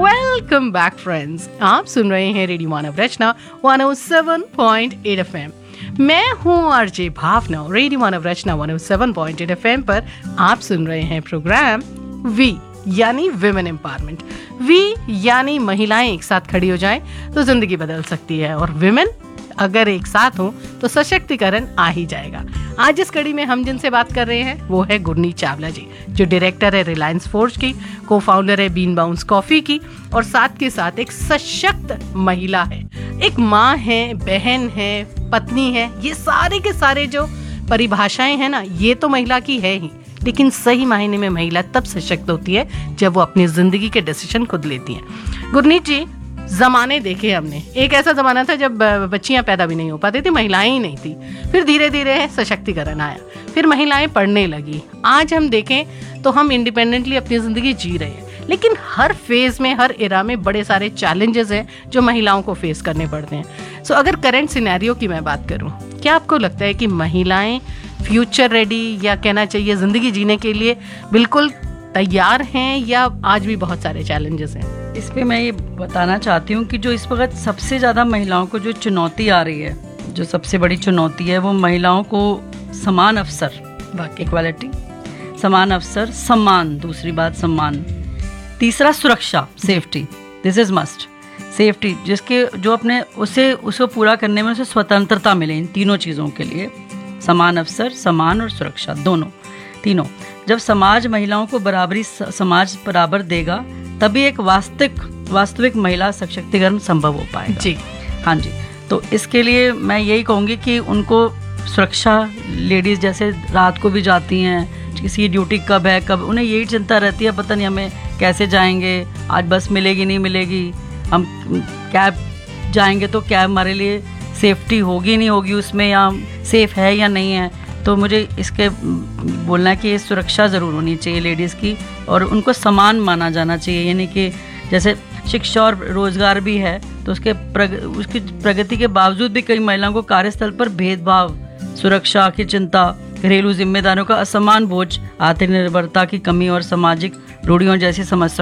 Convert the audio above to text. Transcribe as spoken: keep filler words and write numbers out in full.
Welcome back friends, आप सुन रहे हैं रेडियो मानव रचना one O seven point eight F M. मैं हूं आरजे भावना। रेडियो मानव रचना one O seven point eight F M पर आप सुन रहे हैं प्रोग्राम वी यानी विमेन एम्पावरमेंट। वी यानी महिलाएं एक साथ खड़ी हो जाएं तो जिंदगी बदल सकती है, और विमेन अगर एक साथ हो तो सशक्तिकरण आ ही जाएगा। आज इस कड़ी में हम जिनसे बात कर रहे हैं वो है गुरनीत चावला जी, जो डायरेक्टर है रिलायंस फोर्ज की, को फाउंडर है बीन बाउंस कॉफी की, और साथ के साथ एक सशक्त महिला है, एक माँ है, बहन है, पत्नी है। ये सारे के सारे जो परिभाषाएं हैं ना, ये तो महिला की है ही, लेकिन सही मायने में महिला तब सशक्त होती है जब वो अपनी जिंदगी के डिसीजन खुद लेती है। गुरनीत जी, जमाने देखे हमने। एक ऐसा जमाना था जब बच्चियां पैदा भी नहीं हो पाती थी, महिलाएं ही नहीं थी। फिर धीरे धीरे सशक्तिकरण आया, फिर महिलाएं पढ़ने लगी। आज हम देखें तो हम इंडिपेंडेंटली अपनी जिंदगी जी रहे हैं, लेकिन हर फेज में, हर एरा में बड़े सारे चैलेंजेस हैं जो महिलाओं को फेस करने पड़ते हैं। सो so, अगर करंट सिनेरियो की मैं बात करूं, क्या आपको लगता है कि महिलाएं फ्यूचर रेडी, या कहना चाहिए जिंदगी जीने के लिए बिल्कुल तैयार हैं, या आज भी बहुत सारे चैलेंजेस हैं? इस पे मैं ये बताना चाहती हूँ कि जो इस वक्त सबसे ज़्यादा महिलाओं को जो चुनौती आ रही है, जो सबसे बड़ी चुनौती है, वो महिलाओं को समान अवसर, इक्वालिटी, समान अवसर, सम्मान, दूसरी बात सम्मान, तीसरा सुरक्षा, safety, this is must, safety, जिसके जो अपने उसे उसको पूरा करने में उसे स्वतंत्रता मिले। इन तीनों चीज़ों के लिए समान अवसर, सम्मान और सुरक्षा, दोनों तीनों। जब समाज महिलाओं को बराबरी समाज बराबर देगा, तभी एक वास्तविक वास्तविक महिला सशक्तिकरण संभव हो पाएगा। जी हाँ जी। तो इसके लिए मैं यही कहूँगी कि उनको सुरक्षा, लेडीज़ जैसे रात को भी जाती हैं, किसी ड्यूटी कब है कब, उन्हें यही चिंता रहती है, पता नहीं हमें कैसे जाएंगे, आज बस मिलेगी नहीं मिलेगी, हम कैब जाएंगे तो कैब हमारे लिए सेफ्टी होगी नहीं होगी उसमें, या सेफ है या नहीं है। तो मुझे इसके बोलना है कि ये सुरक्षा ज़रूर होनी चाहिए लेडीज़ की, और उनको समान माना जाना चाहिए। यानी कि जैसे शिक्षा और रोज़गार भी है, तो उसके प्रग, उसकी प्रगति के बावजूद भी कई महिलाओं को कार्यस्थल पर भेदभाव, सुरक्षा की चिंता, घरेलू जिम्मेदारियों का असमान बोझ, आत्मनिर्भरता की कमी और सामाजिक रूढ़ियों जैसी समस्या